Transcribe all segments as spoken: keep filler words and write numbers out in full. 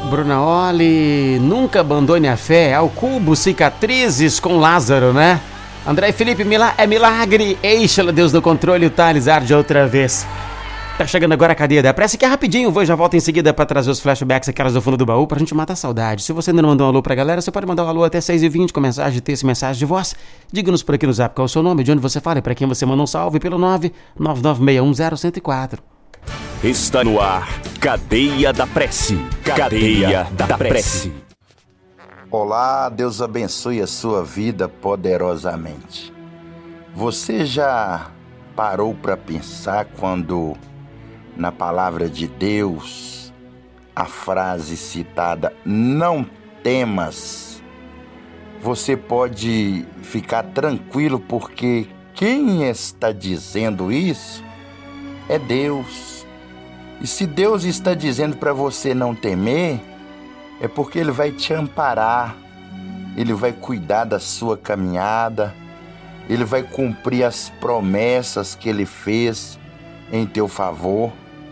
Bruna Oli, nunca abandone a fé, ao cubo, cicatrizes com Lázaro, né? André Felipe, mila- é milagre, eixa Deus no controle, o Thales Arde outra vez. Tá chegando agora a cadeia da prece, que é rapidinho, vou já volto em seguida pra trazer os flashbacks, aquelas do fundo do baú, pra gente matar a saudade. Se você ainda não mandou um alô pra galera, você pode mandar um alô até seis e vinte com mensagem de texto e mensagem de voz. Diga-nos por aqui no zap qual é o seu nome, de onde você fala e pra quem você manda um salve pelo nove nove nove seis um zero um zero quatro. Está no ar, Cadeia da Prece. Cadeia da Prece. Olá, Deus abençoe a sua vida poderosamente. Você já parou para pensar quando, na palavra de Deus, a frase citada, não temas, você pode ficar tranquilo porque quem está dizendo isso é Deus. E se Deus está dizendo para você não temer, é porque Ele vai te amparar, Ele vai cuidar da sua caminhada, Ele vai cumprir as promessas que Ele fez em teu favor.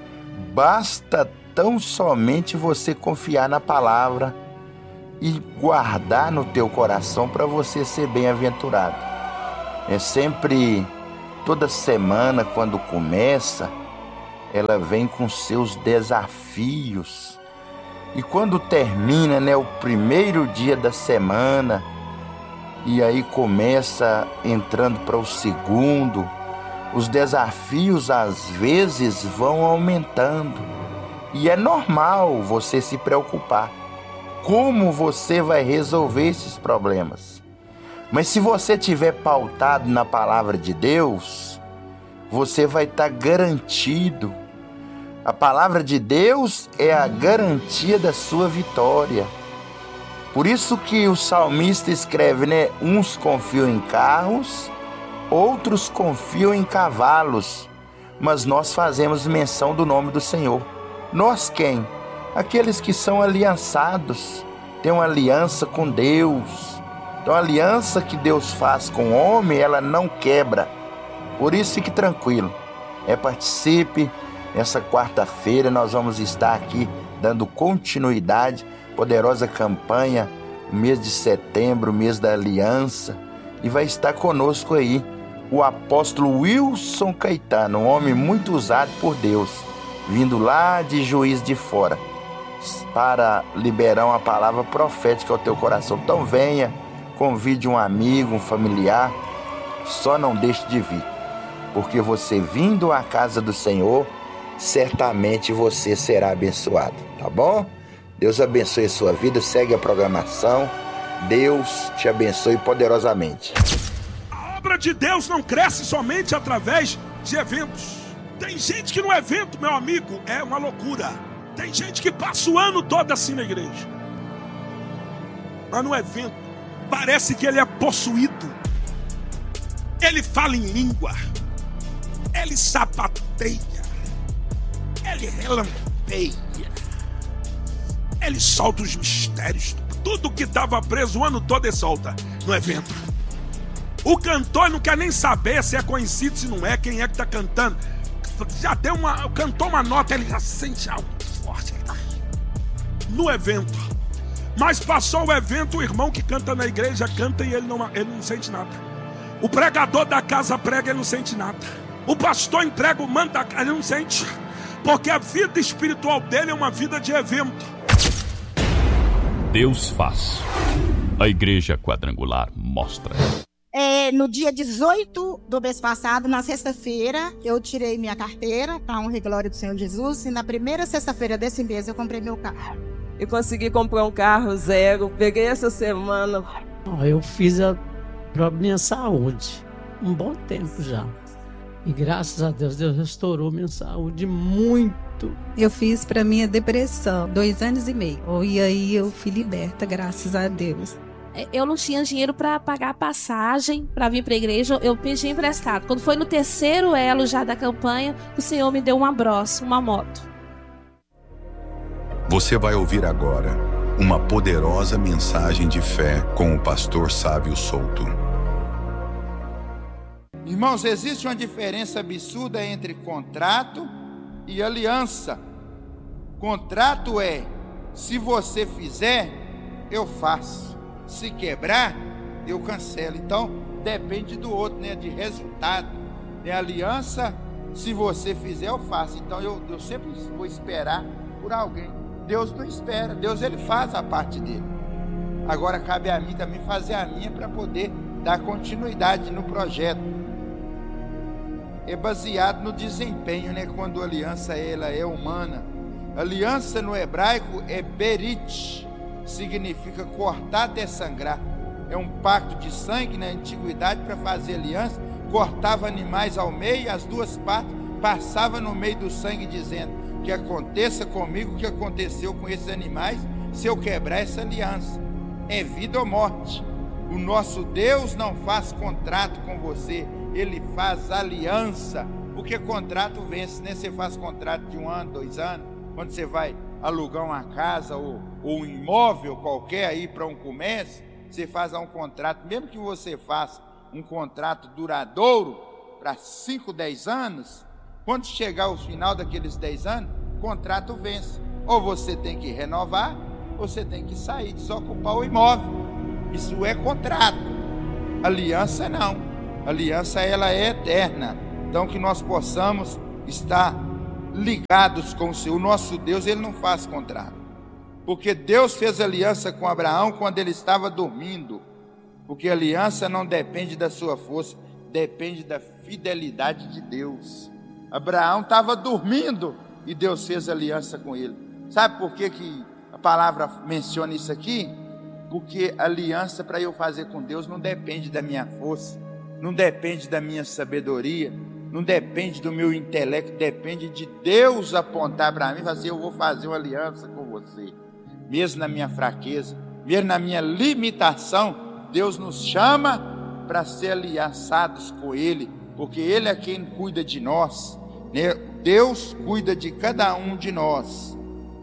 Basta tão somente você confiar na palavra e guardar no teu coração para você ser bem-aventurado. É sempre, toda semana, quando começa, ela vem com seus desafios. E quando termina, né, o primeiro dia da semana, e aí começa entrando para o segundo, os desafios às vezes vão aumentando. E é normal você se preocupar. Como você vai resolver esses problemas? Mas se você estiver pautado na palavra de Deus, você vai estar garantido. A palavra de Deus é a garantia da sua vitória. Por isso que o salmista escreve, né? Uns confiam em carros, outros confiam em cavalos, mas nós fazemos menção do nome do Senhor. Nós quem? Aqueles que são aliançados, têm uma aliança com Deus. Então a aliança que Deus faz com o homem, ela não quebra. Por isso fique tranquilo. É, participe. Nessa quarta-feira nós vamos estar aqui dando continuidade, poderosa campanha, mês de setembro, mês da aliança, e vai estar conosco aí o apóstolo Wilson Caetano, um homem muito usado por Deus, vindo lá de Juiz de Fora, para liberar uma palavra profética ao teu coração. Então venha, convide um amigo, um familiar, só não deixe de vir, porque você vindo à casa do Senhor, certamente você será abençoado, tá bom? Deus abençoe a sua vida, segue a programação, Deus te abençoe poderosamente. A obra de Deus não cresce somente através de eventos. Tem gente que no evento, meu amigo, é uma loucura. Tem gente que passa o ano todo assim na igreja, mas no evento parece que ele é possuído. Ele fala em língua, ele sapateia, ele relampeia, ele solta os mistérios. Tudo que estava preso o ano todo ele solta no evento. O cantor não quer nem saber se é conhecido, se não é, quem é que está cantando. Já deu uma, cantou uma nota, ele já sente algo forte no evento. Mas passou o evento, o irmão que canta na igreja canta e ele não, ele não sente nada. O pregador da casa prega, ele não sente nada. O pastor entrega o manda, ele não sente. Porque a vida espiritual dele é uma vida de evento. Deus faz. A Igreja Quadrangular mostra. É, no dia dezoito do mês passado, na sexta-feira, eu tirei minha carteira, para a honra e glória do Senhor Jesus, e na primeira sexta-feira desse mês eu comprei meu carro. Eu consegui comprar um carro zero, peguei essa semana. Eu fiz a para minha saúde, um bom tempo já. E graças a Deus, Deus restaurou minha saúde muito. Eu fiz para minha depressão, dois anos e meio. E aí eu fui liberta, graças a Deus. Eu não tinha dinheiro para pagar a passagem para vir para a igreja, eu pedi emprestado. Quando foi no terceiro elo já da campanha, o Senhor me deu um abraço, uma moto. Você vai ouvir agora uma poderosa mensagem de fé com o pastor Sávio Souto. Irmãos, existe uma diferença absurda entre contrato e aliança. Contrato é se você fizer, eu faço. Se quebrar, eu cancelo. Então, depende do outro, né? De resultado. De aliança, se você fizer, eu faço. Então, eu, eu sempre vou esperar por alguém. Deus não espera. Deus, ele faz a parte dele. Agora, cabe a mim também fazer a minha para poder dar continuidade no projeto. É baseado no desempenho, né? Quando a aliança ela é humana. Aliança no hebraico é berit, significa cortar até sangrar. É um pacto de sangue. Na antiguidade, para fazer aliança, cortava animais ao meio, as duas partes passavam no meio do sangue, dizendo que aconteça comigo o que aconteceu com esses animais se eu quebrar essa aliança. É vida ou morte. O nosso Deus não faz contrato com você, ele faz aliança, porque contrato vence, né? Você faz contrato de um ano, dois anos, quando você vai alugar uma casa ou, ou um imóvel qualquer aí para um comércio, você faz um contrato, mesmo que você faça um contrato duradouro para cinco, dez anos, quando chegar o final daqueles dez anos, o contrato vence. Ou você tem que renovar, ou você tem que sair, desocupar o imóvel. Isso é contrato. Aliança não. Aliança ela é eterna. Então que nós possamos estar ligados com o Senhor. O nosso Deus, ele não faz contrato. Porque Deus fez aliança com Abraão quando ele estava dormindo. Porque a aliança não depende da sua força, depende da fidelidade de Deus. Abraão estava dormindo e Deus fez aliança com ele. Sabe por que, que a palavra menciona isso aqui? Porque aliança para eu fazer com Deus não depende da minha força, não depende da minha sabedoria, não depende do meu intelecto, depende de Deus apontar para mim e falar assim, eu vou fazer uma aliança com você. Mesmo na minha fraqueza, mesmo na minha limitação, Deus nos chama para ser aliançados com Ele, porque Ele é quem cuida de nós, né? Deus cuida de cada um de nós.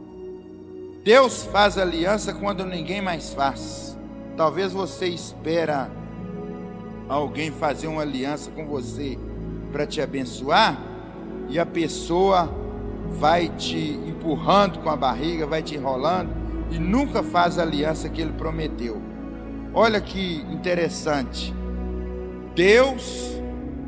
Deus faz aliança quando ninguém mais faz. Talvez você espera alguém fazer uma aliança com você para te abençoar, e a pessoa vai te empurrando com a barriga, vai te enrolando, e nunca faz a aliança que Ele prometeu. Olha que interessante. Deus,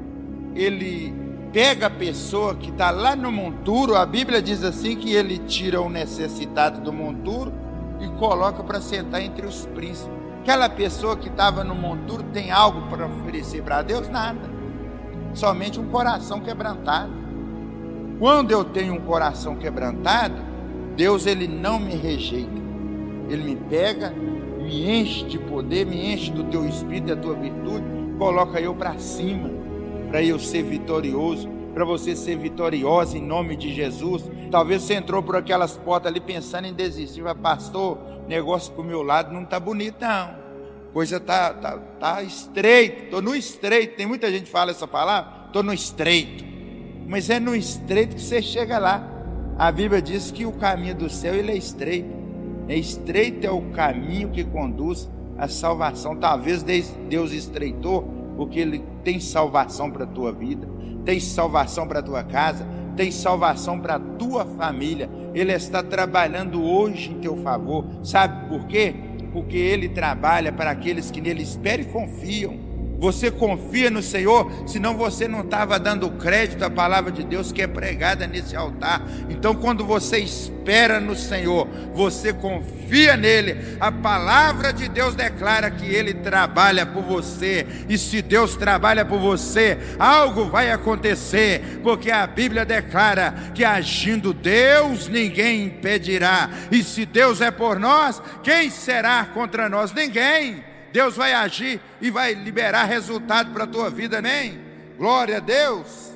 Ele pega a pessoa que está lá no monturo. A Bíblia diz assim que Ele tira o necessitado do monturo e coloca para sentar entre os príncipes. Aquela pessoa que estava no monturo tem algo para oferecer para Deus? Nada. Somente um coração quebrantado. Quando eu tenho um coração quebrantado, Deus, Ele não me rejeita. Ele me pega, me enche de poder, me enche do teu espírito e da tua virtude, coloca eu para cima, para eu ser vitorioso, para você ser vitoriosa em nome de Jesus. Talvez você entrou por aquelas portas ali pensando em desistir, mas pastor, negócio pro meu lado não tá bonito não, coisa tá, tá, tá estreito, tô no estreito. Tem muita gente que fala essa palavra, tô no estreito, mas é no estreito que você chega lá. A Bíblia diz que o caminho do céu ele é estreito, é estreito é o caminho que conduz à salvação. Talvez Deus estreitou porque Ele tem salvação para a tua vida, tem salvação para a tua casa, tem salvação para a tua família. Ele está trabalhando hoje em teu favor. Sabe por quê? Porque Ele trabalha para aqueles que nele esperam e confiam. Você confia no Senhor, senão você não estava dando crédito à palavra de Deus que é pregada nesse altar. Então quando você espera no Senhor, você confia nele, a palavra de Deus declara que Ele trabalha por você. E se Deus trabalha por você, algo vai acontecer, porque a Bíblia declara que agindo Deus, ninguém impedirá. E se Deus é por nós, quem será contra nós? Ninguém. Deus vai agir e vai liberar resultado para a tua vida, amém? Glória a Deus.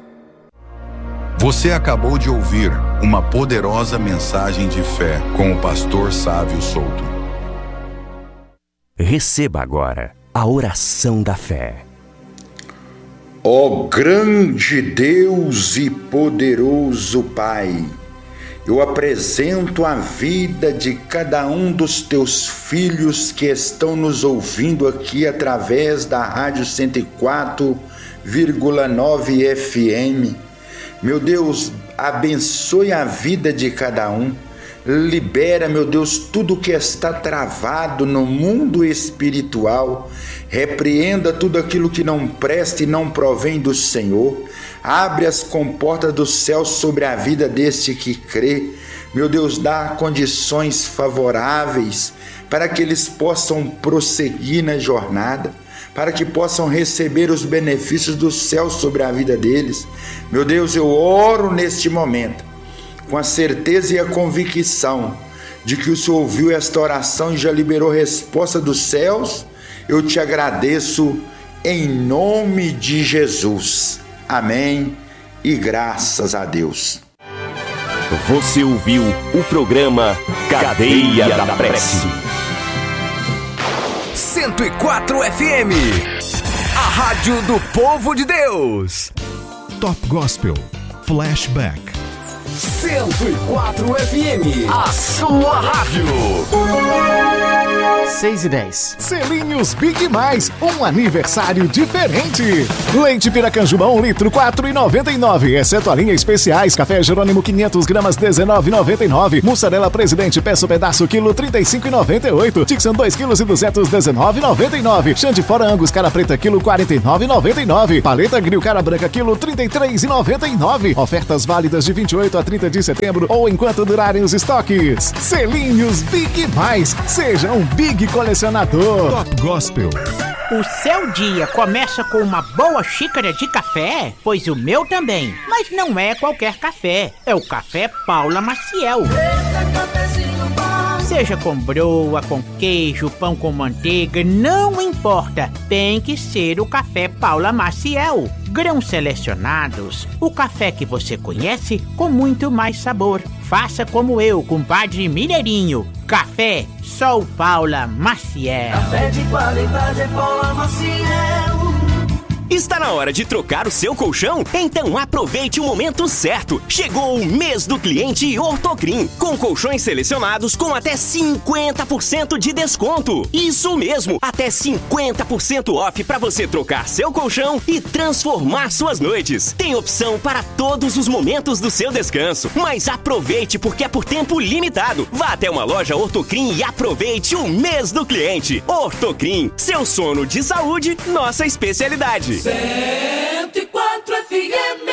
Você acabou de ouvir uma poderosa mensagem de fé com o pastor Sávio Souto. Receba agora a oração da fé. Ó grande Deus e poderoso Pai, eu apresento a vida de cada um dos teus filhos que estão nos ouvindo aqui através da Rádio cento e quatro vírgula nove F M. Meu Deus, abençoe a vida de cada um, Libera, meu Deus, tudo que está travado no mundo espiritual. Repreenda tudo aquilo que não presta e não provém do Senhor. Abre as comportas do céu sobre a vida deste que crê. Meu Deus, dá condições favoráveis para que eles possam prosseguir na jornada, para que possam receber os benefícios do céu sobre a vida deles. Meu Deus, eu oro neste momento, com a certeza e a convicção de que o Senhor ouviu esta oração e já liberou resposta dos céus. Eu te agradeço em nome de Jesus. Amém e graças a Deus. Você ouviu o programa Cadeia da Prece. cento e quatro F M, a rádio do povo de Deus. Top Gospel Flashback. cento e quatro F M, a sua rádio. seis e dez. Selinhos Big Mais, um aniversário diferente. Leite Piracanjuba um litro, quatro reais e noventa e nove centavos, exceto a linha especiais. Café Jerônimo quinhentas gramas, dezenove reais e noventa e nove centavos. Mussarela Presidente Peço Pedaço, quilo, trinta e cinco reais e noventa e oito centavos. Tixan dois quilos e duzentos, dezenove reais e noventa e nove centavos. Xande Fora Angus Cara Preta, quilo, quarenta e nove reais e noventa e nove centavos. Paleta Grill Cara Branca, quilo, trinta e três reais e noventa e nove centavos. Ofertas válidas de vinte e oito a trinta de setembro ou enquanto durarem os estoques. Selinhos Big Mais, seja um Big colecionador. Top Gospel. O seu dia começa com uma boa xícara de café? Pois o meu também. Mas não é qualquer café. É o Café Paula Maciel. Seja com broa, com queijo, pão com manteiga, não importa. Tem que ser o Café Paula Maciel. Grãos selecionados. O café que você conhece com muito mais sabor. Faça como eu, compadre Mineirinho. Café Sol Paula Maciel. Café de qualidade é Paula Maciel. Está na hora de trocar o seu colchão? Então aproveite o momento certo. Chegou o mês do cliente Ortocrim, com colchões selecionados com até cinquenta por cento de desconto. Isso mesmo, até cinquenta por cento off para você trocar seu colchão e transformar suas noites. Tem opção para todos os momentos do seu descanso, mas aproveite porque é por tempo limitado. Vá até uma loja Ortocrim e aproveite o mês do cliente. Ortocrim, seu sono de saúde, nossa especialidade. cento e quatro F M.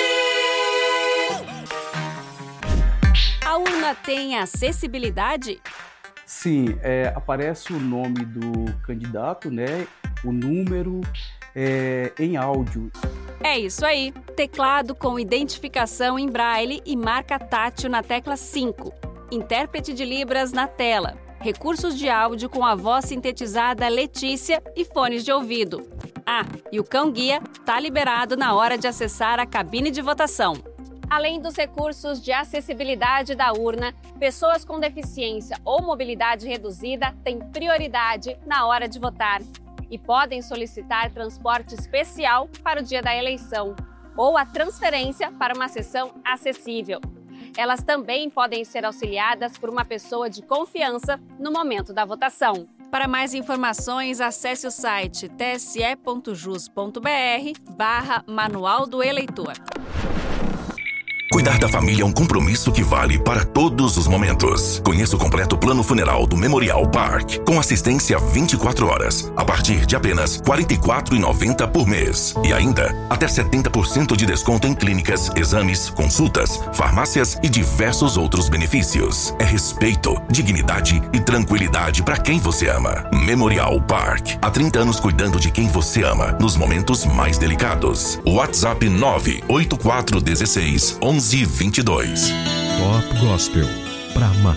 A urna tem acessibilidade? Sim, é, aparece o nome do candidato, né? O número é, em áudio. É isso aí. Teclado com identificação em braille e marca tátil na tecla cinco. Intérprete de Libras na tela. Recursos de áudio com a voz sintetizada Letícia e fones de ouvido. Ah, e o cão-guia está liberado na hora de acessar a cabine de votação. Além dos recursos de acessibilidade da urna, pessoas com deficiência ou mobilidade reduzida têm prioridade na hora de votar e podem solicitar transporte especial para o dia da eleição ou a transferência para uma sessão acessível. Elas também podem ser auxiliadas por uma pessoa de confiança no momento da votação. Para mais informações, acesse o site tse.jus.br barra Manual do Eleitor. Cuidar da família é um compromisso que vale para todos os momentos. Conheça o completo plano funeral do Memorial Park, com assistência vinte e quatro horas, a partir de apenas quarenta e quatro reais e noventa centavos por mês. E ainda, até setenta por cento de desconto em clínicas, exames, consultas, farmácias e diversos outros benefícios. É respeito, dignidade e tranquilidade para quem você ama. Memorial Park, há trinta anos cuidando de quem você ama, nos momentos mais delicados. WhatsApp nove oito quatro um seis, um um dois. Top Gospel pra